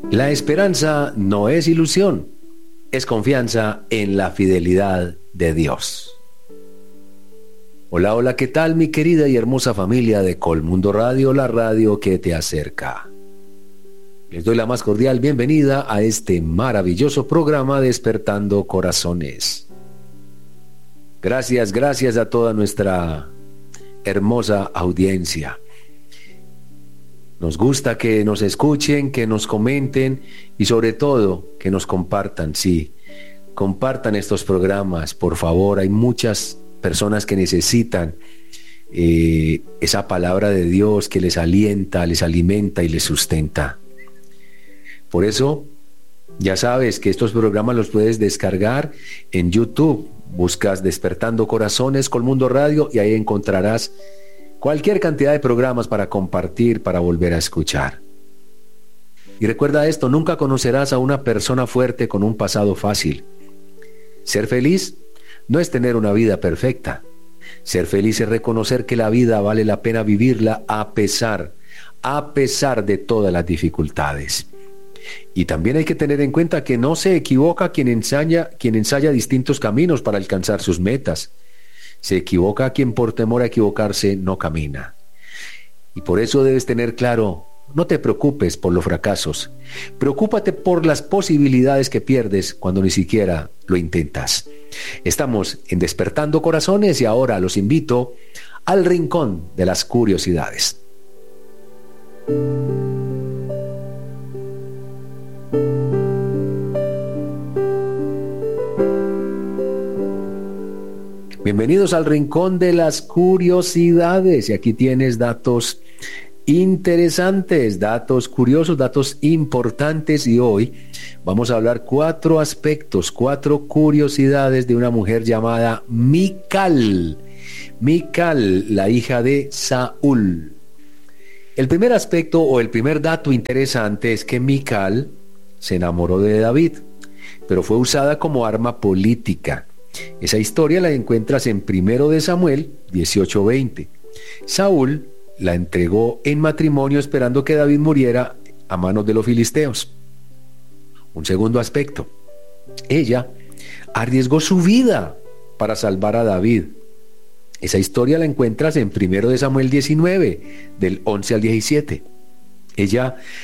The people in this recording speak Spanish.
La esperanza no es ilusión, es confianza en la fidelidad de Dios. Hola, hola, ¿qué tal mi querida y hermosa familia de Colmundo Radio, la radio que te acerca? Les doy la más cordial bienvenida a este maravilloso programa Despertando Corazones. Gracias a toda nuestra hermosa audiencia. Nos gusta que nos escuchen, que nos comenten y sobre todo que nos compartan. Sí, compartan estos programas, por favor. Hay muchas personas que necesitan esa palabra de Dios que les alienta, les alimenta y les sustenta. Por eso, ya sabes que estos programas los puedes descargar en YouTube. Buscas Despertando Corazones, Colmundo Radio, y ahí encontrarás cualquier cantidad de programas para compartir, para volver a escuchar. Y recuerda esto, nunca conocerás a una persona fuerte con un pasado fácil. Ser feliz no es tener una vida perfecta. Ser feliz es reconocer que la vida vale la pena vivirla a pesar de todas las dificultades. Y también hay que tener en cuenta que no se equivoca quien ensaya distintos caminos para alcanzar sus metas. Se equivoca quien por temor a equivocarse no camina. Y por eso debes tener claro, no te preocupes por los fracasos. Preocúpate por las posibilidades que pierdes cuando ni siquiera lo intentas. Estamos en Despertando Corazones y ahora los invito al rincón de las curiosidades. Bienvenidos al Rincón de las Curiosidades, y aquí tienes datos interesantes, datos curiosos, datos importantes, y hoy vamos a hablar 4 aspectos, 4 curiosidades de una mujer llamada Mical, la hija de Saúl. El primer aspecto o el primer dato interesante es que Mical se enamoró de David, pero fue usada como arma política. Esa historia la encuentras en 1 Samuel 18:20. Saúl la entregó en matrimonio esperando que David muriera a manos de los filisteos. Un segundo aspecto, ella arriesgó su vida para salvar a David. Esa historia la encuentras en 1 Samuel 19, del 11 al 17. Ella